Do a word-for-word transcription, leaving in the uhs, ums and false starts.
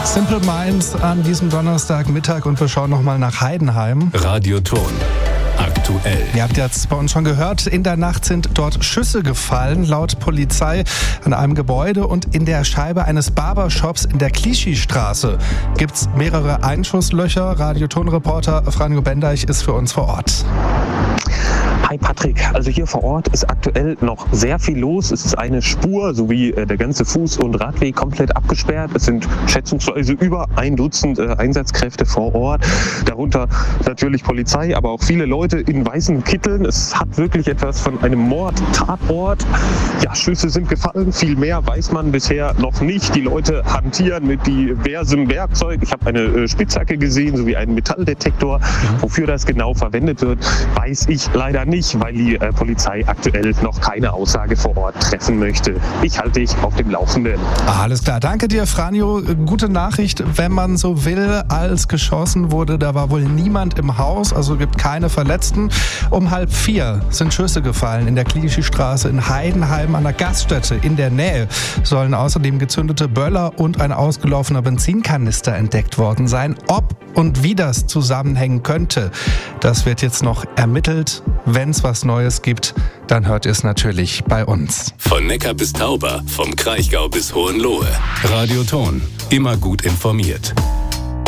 Simple Minds an diesem Donnerstagmittag und wir schauen nochmal nach Heidenheim. Radioton. Aktuell. Ihr habt jetzt bei uns schon gehört, in der Nacht sind dort Schüsse gefallen, laut Polizei an einem Gebäude und in der Scheibe eines Barbershops in der Clichy-Straße gibt es mehrere Einschusslöcher. Radioton-Reporter Franjo Bendeich ist für uns vor Ort. Hi Patrick, also hier vor Ort ist aktuell noch sehr viel los. Es ist eine Spur sowie äh, der ganze Fuß- und Radweg komplett abgesperrt. Es sind schätzungsweise über ein Dutzend äh, Einsatzkräfte vor Ort, darunter natürlich Polizei, aber auch viele Leute in weißen Kitteln. Es hat wirklich etwas von einem Mord-Tatort. Ja, Schüsse sind gefallen, viel mehr weiß man bisher noch nicht. Die Leute hantieren mit diversem Werkzeug. Ich habe eine äh, Spitzhacke gesehen, sowie einen Metalldetektor. Mhm. Wofür das genau verwendet wird, weiß ich leider nicht. Nicht, weil die äh, Polizei aktuell noch keine Aussage vor Ort treffen möchte. Ich halte dich auf dem Laufenden. Alles klar, danke dir, Franjo. Gute Nachricht, wenn man so will, als geschossen wurde, da war wohl niemand im Haus, also gibt keine Verletzten. Um halb vier sind Schüsse gefallen in der Clichy-Straße in Heidenheim an der Gaststätte. In der Nähe sollen außerdem gezündete Böller und ein ausgelaufener Benzinkanister entdeckt worden sein. Ob und wie das zusammenhängen könnte, das wird jetzt noch ermittelt. Wenn es was Neues gibt, dann hört ihr es natürlich bei uns. Von Neckar bis Tauber, vom Kraichgau bis Hohenlohe. Radioton, immer gut informiert.